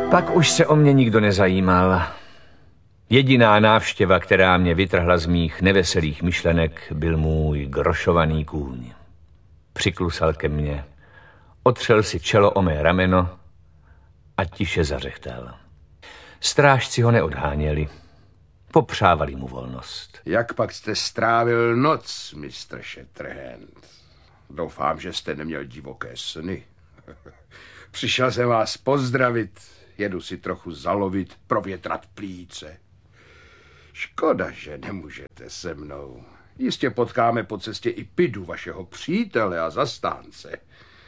Pak už se o mě nikdo nezajímal. Jediná návštěva, která mě vytrhla z mých neveselých myšlenek, byl můj grošovaný kůň. Přiklusal ke mně, otřel si čelo o mé rameno a tiše zařechtal. Strážci ho neodháněli, popřávali mu volnost. Jak pak jste strávil noc, mistr Shatterhand? Doufám, že jste neměl divoké sny. Přišel jsem vás pozdravit, jedu si trochu zalovit, provětrat plíce. Škoda, že nemůžete se mnou. Jistě potkáme po cestě i Pidu, vašeho přítele a zastánce.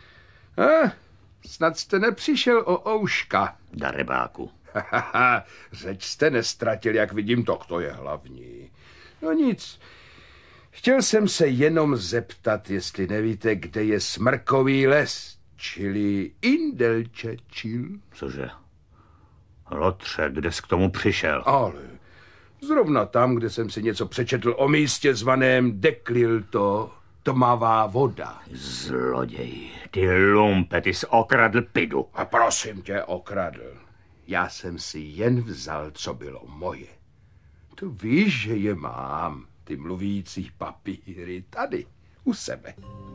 Snad jste nepřišel o ouška. Darebáku. Řeč jste nestratil, jak vidím, to je hlavní. No nic, chtěl jsem se jenom zeptat, jestli nevíte, kde je Smrkový les, čili Indelčečil. Cože? Lotře, kde jsi k tomu přišel? Ale zrovna tam, kde jsem si něco přečetl o místě zvaném Deklilto, tmavá voda. Zloděj, ty lumpe, ty jsi okradl Pidu. A prosím tě, okradl. Já jsem si jen vzal, co bylo moje. Tu víš, že je mám, ty mluvící papíry, tady, u sebe.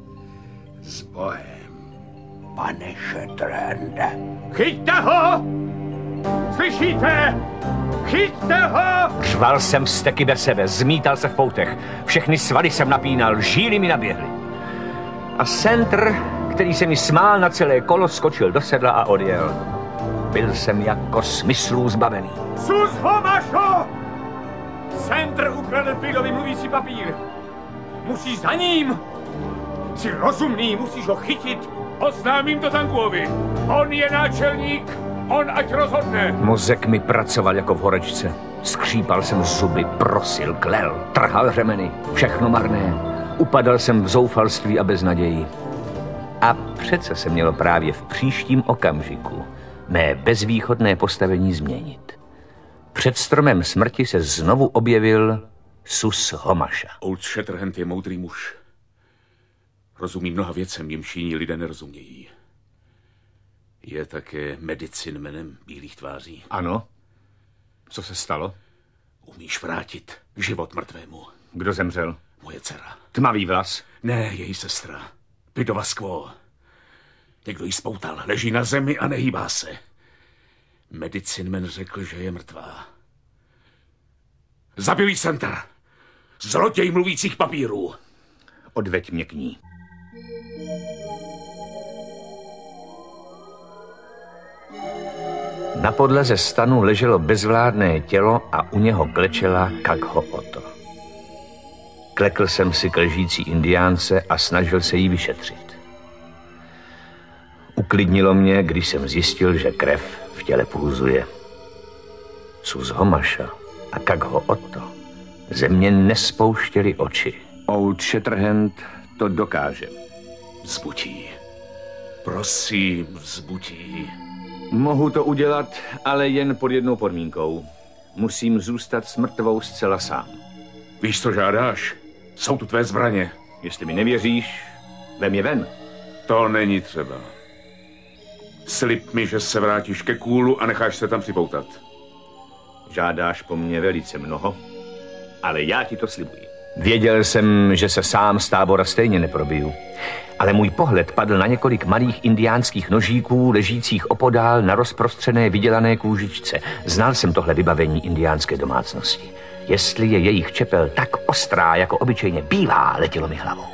S Bohem, pane Shatterhande. Chyťte ho! Slyšíte? Chyťte ho! Řval jsem vzteky bez sebe, zmítal se v poutech. Všechny svaly jsem napínal, žíly mi naběhly. A Sentr, který se mi smál na celé kolo, skočil do sedla a odjel. Byl jsem jako smyslů zbavený. Sus ho, Mašo! Sentr ukradl Pidovi mluvící papír. Musíš za ním. Jsi rozumný, musíš ho chytit. Oznámím to Tanguovi. On je náčelník, on ať rozhodne. Mozek mi pracoval jako v horečce. Skřípal jsem zuby, prosil, klel, trhal řemeny. Všechno marné. Upadal jsem v zoufalství a beznaději. A přece se mělo právě v příštím okamžiku mé bezvýchodné postavení změnit. Před stromem smrti se znovu objevil Sus Homaša. Old Shatterhand je moudrý muž. Rozumí mnoha věcem, jimž jiní lidé nerozumějí. Je také medicinmenem bílých tváří. Ano. Co se stalo? Umíš vrátit život mrtvému. Kdo zemřel? Moje dcera. Tmavý vlas? Ne, její sestra. Pidova Skvo. Někdo jí spoutal, leží na zemi a nehýbá se. Medicinman řekl, že je mrtvá. Zabil jí Sentr. Zloděj mluvících papírů. Odveď mě k ní. Na podlaze stanu leželo bezvládné tělo a u něho klečela Kagho Oto. Klekl jsem si k ležící indiánce a snažil se jí vyšetřit. Uklidnilo mě, když jsem zjistil, že krev v těle pulzuje. Sus Homaša a Kagho Oto ze mě nespouštěli oči. Old Shatterhand to dokáže. Vzbudí. Prosím, vzbudí. Mohu to udělat, ale jen pod jednou podmínkou. Musím zůstat s mrtvou zcela sám. Víš, co žádáš? Jsou tu tvé zbraně. Jestli mi nevěříš, vem je ven. To není třeba. Slib mi, že se vrátíš ke kůlu a necháš se tam připoutat. Žádáš po mně velice mnoho, ale já ti to slibuji. Věděl jsem, že se sám z tábora stejně neprobiju. Ale můj pohled padl na několik malých indiánských nožíků, ležících opodál na rozprostřené vydělané kůžičce. Znal jsem tohle vybavení indiánské domácnosti. Jestli je jejich čepel tak ostrá, jako obyčejně bývá, letělo mi hlavou.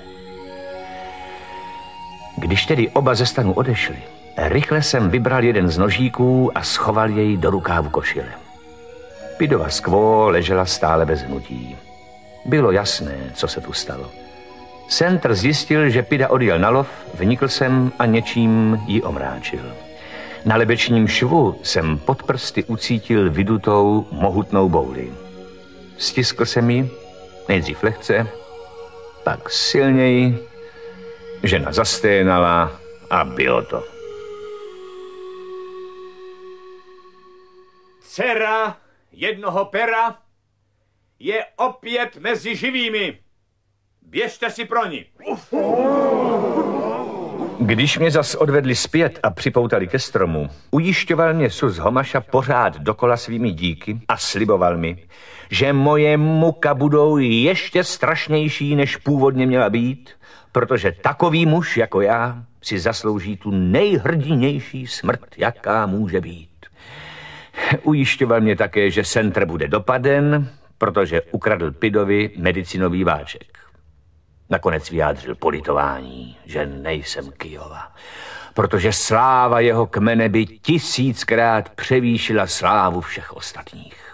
Když tedy oba ze stanu odešli, rychle jsem vybral jeden z nožíků a schoval jej do rukávu košile. Pidova Skvo ležela stále bez hnutí. Bylo jasné, co se tu stalo. Sentr zjistil, že Pida odjel na lov, vnikl jsem a něčím ji omráčil. Na lebečním švu jsem pod prsty ucítil vydutou, mohutnou bouli. Stiskl jsem ji, nejdřív lehce, pak silněji. Žena zasténala a bylo to. Dcera jednoho pera je opět mezi živými. Běžte si pro ní. Když mě zas odvedli zpět a připoutali ke stromu, ujišťoval mě Sus Homaša pořád dokola svými díky a sliboval mi, že moje muka budou ještě strašnější, než původně měla být, protože takový muž jako já si zaslouží tu nejhrdinější smrt, jaká může být. Ujišťoval mě také, že Centr bude dopaden, protože ukradl Pidovi medicinový váček. Nakonec vyjádřil politování, že nejsem Kyjova, protože sláva jeho kmene by 1000krát převýšila slávu všech ostatních.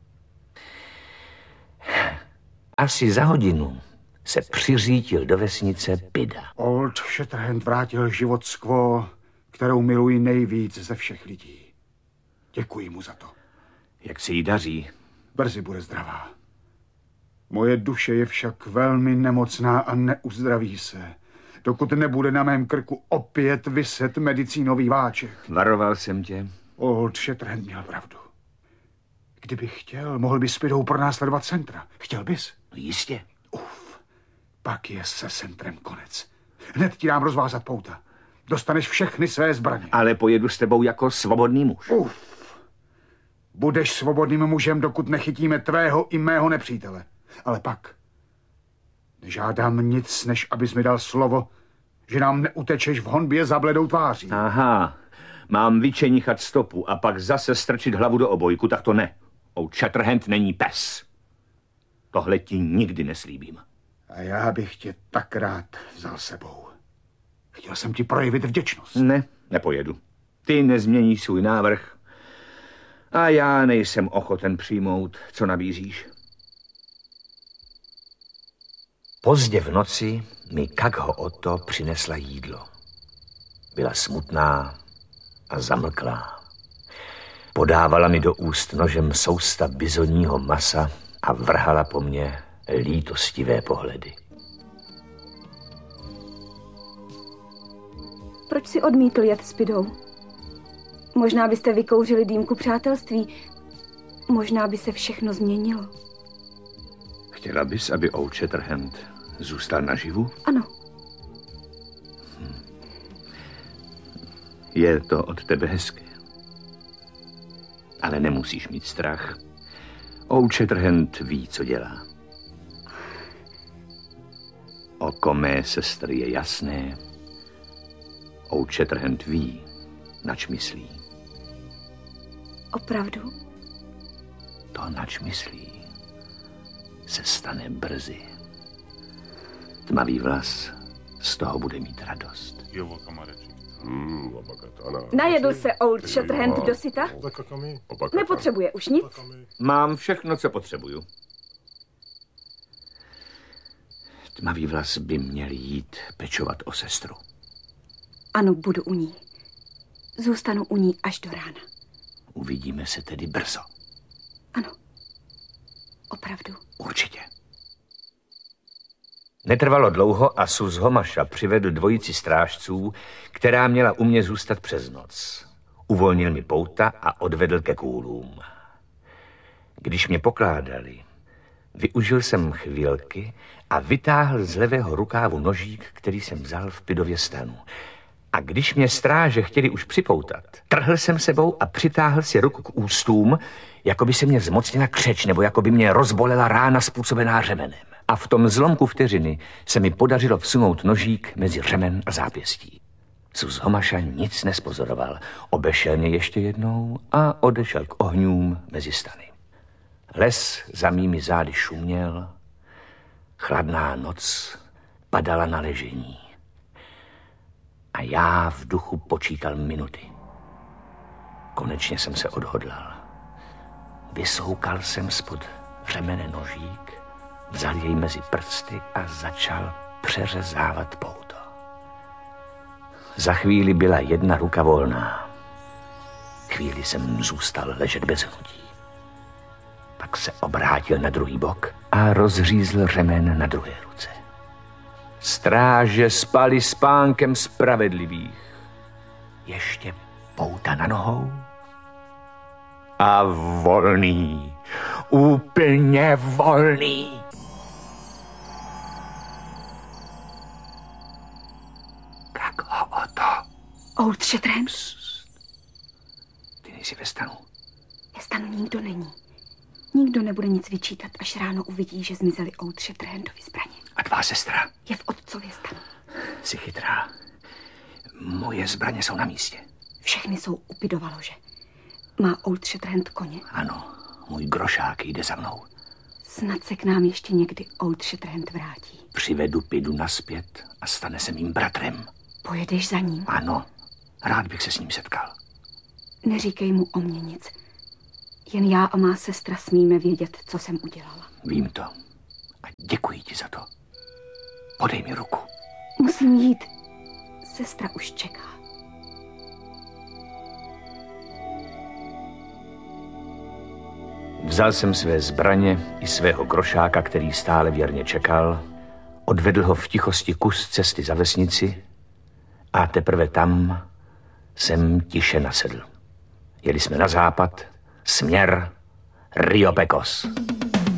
Asi za hodinu se přiřítil do vesnice Pida. Old Shatterhand vrátil život Skvo, kterou miluji nejvíc ze všech lidí. Děkuji mu za to. Jak se jí daří? Brzy bude zdravá. Moje duše je však velmi nemocná a neuzdraví se, dokud nebude na mém krku opět viset medicínový váček. Varoval jsem tě. Old Shatterhand měl pravdu. Kdybych chtěl, mohl bys s Pidou pronásledovat Centra. Chtěl bys? No jistě. Pak je se Centrem konec. Hned ti dám rozvázat pouta. Dostaneš všechny své zbraně. Ale pojedu s tebou jako svobodný muž. Budeš svobodným mužem, dokud nechytíme tvého i mého nepřítele. Ale pak nežádám nic, než abys mi dal slovo, že nám neutečeš v honbě za bledou tváří. Aha, mám vyčenichat stopu a pak zase strčit hlavu do obojku, tak to ne. Old Shatterhand není pes. Tohle ti nikdy neslíbím. A já bych tě tak rád vzal sebou. Chtěl jsem ti projevit vděčnost. Ne, nepojedu. Ty nezměníš svůj návrh a já nejsem ochoten přijmout, co nabízíš. Pozdě v noci mi Kagho Oto přinesla jídlo. Byla smutná a zamlklá. Podávala mi do úst nožem sousta bizonního masa a vrhala po mně lítostivé pohledy. Proč si odmítl jet s Pidou? Možná byste vykouřili dýmku přátelství. Možná by se všechno změnilo. Chtěla bys, aby Old Shatterhand zůstal naživu? Ano. Je to od tebe hezké. Ale nemusíš mít strach. Old Shatterhand ví, co dělá. Oko mé sestry je jasné. Old Shatterhand ví, nač myslí. Opravdu? To, nač myslí, se stane brzy. Tmavý vlas z toho bude mít radost. Najedl se Old Shatterhand dosyta? Nepotřebuje už nic? Mám všechno, co potřebuju. Tmavý vlas by měl jít pečovat o sestru. Ano, budu u ní. Zůstanu u ní až do rána. Uvidíme se tedy brzo. Ano. Opravdu. Určitě. Netrvalo dlouho a Sus Homaša přivedl dvojici strážců, která měla u mě zůstat přes noc. Uvolnil mi pouta a odvedl ke kůlům. Když mě pokládali, využil jsem chvilky a vytáhl z levého rukávu nožík, který jsem vzal v Pidově stanu. A když mě stráže chtěli už připoutat, trhl jsem sebou a přitáhl si ruku k ústům, jako by se mě zmocnila křeč, nebo jako by mě rozbolela rána způsobená řemenem. A v tom zlomku vteřiny se mi podařilo vsunout nožík mezi řemen a zápěstí. Sus Homaša nic nespozoroval, obešel mě ještě jednou a odešel k ohňům mezi stany. Les za mými zády šuměl, chladná noc padala na ležení. A já v duchu počítal minuty. Konečně jsem se odhodlal. Vysoukal jsem spod řemene nožík, vzal jej mezi prsty a začal přeřezávat pouto. Za chvíli byla jedna ruka volná. Chvíli jsem zůstal ležet bez hnutí. Pak se obrátil na druhý bok a rozřízl řemen na druhé ruce. Stráže spali spánkem spravedlivých. Ještě pouta na nohou a volný, úplně volný. Kagho Oto. Old Shatterhand? Ty nejsi ve stanu. Ve stanu nikdo není. Nikdo nebude nic vyčítat, až ráno uvidí, že zmizely Old Shatterhandovi zbraně. A tvá sestra? Je v otcově stanu. Jsi chytrá. Moje zbraně jsou na místě. Všechny jsou u Pidova lože. Má Old Shatterhand koně? Ano, můj grošák jde za mnou. Snad se k nám ještě někdy Old Shatterhand vrátí. Přivedu Pidu nazpět a stane se mým bratrem. Pojedeš za ním? Ano, rád bych se s ním setkal. Neříkej mu o mě nic. Jen já a má sestra smíme vědět, co jsem udělala. Vím to. A děkuji ti za to. Podej mi ruku. Musím jít. Sestra už čeká. Vzal jsem své zbraně i svého grošáka, který stále věrně čekal, odvedl ho v tichosti kus cesty za vesnici a teprve tam jsem tiše nasedl. Jeli jsme na západ, směr Rio Pecos.